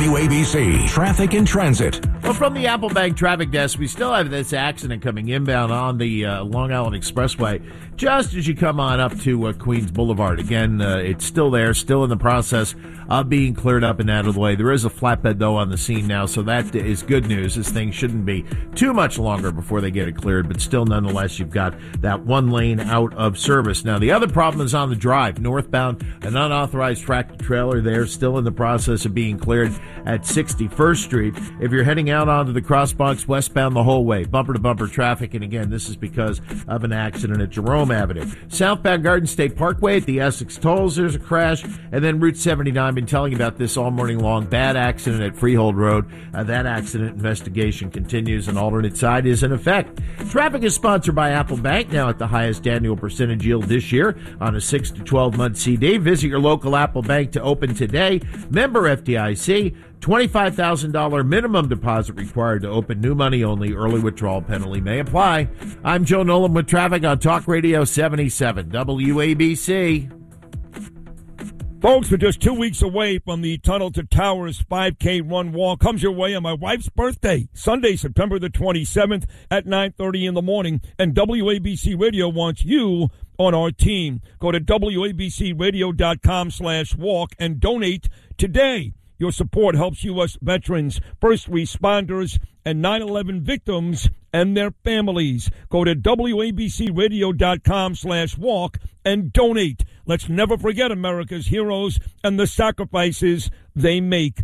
WABC Traffic and Transit. Well, from the Applebank Traffic Desk, we still have this accident coming inbound on the Long Island Expressway just as you come on up to Queens Boulevard. Again, it's still there, still in the process of being cleared up and out of the way. There is a flatbed, though, on the scene now, so that is good news. This thing shouldn't be too much longer before they get it cleared, but still, nonetheless, you've got that one lane out of service. Now, the other problem is on the drive. Northbound, an unauthorized tractor-trailer there, still in the process of being cleared at 61st Street. If you're heading out onto the crossbox westbound the whole way, bumper-to-bumper traffic, and again, this is because of an accident at Jerome Avenue. Southbound Garden State Parkway at the Essex Tolls, there's a crash, and then Route 79, I've been telling you about this all morning long, bad accident at Freehold Road. That accident investigation continues, and alternate side is in effect. Traffic is sponsored by Applebank, now at the highest annual percentage yield this year on a 6 to 12-month CD. Visit your local Applebank to open today. Member FDIC. $25,000 minimum deposit required to open. New money only. Early withdrawal penalty may apply. I'm Joe Nolan with traffic on Talk Radio 77 WABC. Folks, we're just 2 weeks away from the Tunnel to Towers 5K run walk. Comes your way on my wife's birthday, Sunday, September the 27th at 9:30 in the morning. And WABC Radio wants you on our team. Go to WABCRadio.com/walk and donate today. Your support helps U.S. veterans, first responders, and 9/11 victims and their families. Go to WABCRadio.com/walk and donate. Let's never forget America's heroes and the sacrifices they make.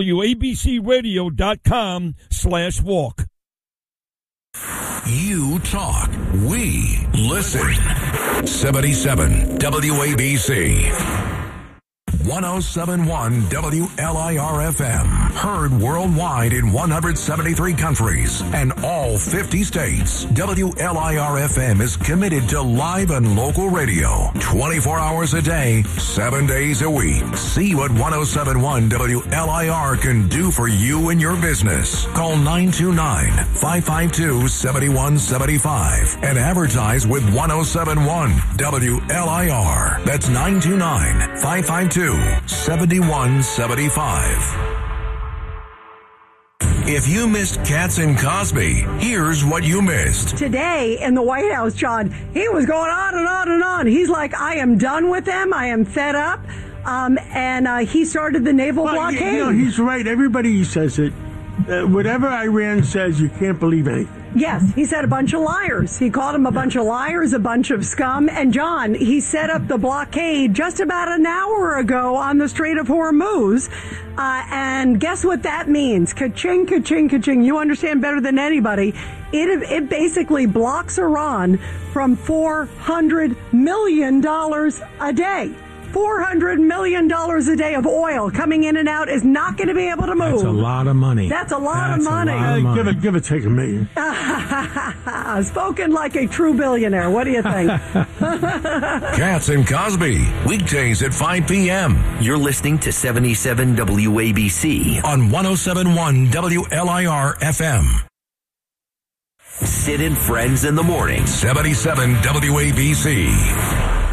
WABCRadio.com/walk. You talk, we listen. 77 WABC. 107.1 WLIR-FM. Heard worldwide in 173 countries and all 50 states. WLIR-FM is committed to live and local radio. 24 hours a day, 7 days a week. See what 107.1 WLIR can do for you and your business. Call 929-552-7175 and advertise with 107.1 WLIR. That's 929-552-7175. If you missed Katz and Cosby, here's what you missed. Today in the White House, John, he was going on and on and on. He's like, I am done with them. I am fed up. And he started the naval blockade. You know, he's right. Everybody says it. Whatever Iran says, you can't believe anything. Yes, he said a bunch of liars. He called them a bunch of liars, a bunch of scum. And, John, he set up the blockade just about an hour ago on the Strait of Hormuz. And guess what that means? Ka-ching, ka-ching, ka-ching. You understand better than anybody. It basically blocks Iran from $400 million a day. $400 million a day of oil coming in and out is not going to be able to move. That's a lot of money. That's a lot of money. Give it, take $1 million. Spoken like a true billionaire. What do you think? Katz and Cosby, weekdays at 5 p.m. You're listening to 77 WABC on 107.1 WLIR-FM. Sid and Friends in the Morning. 77 WABC.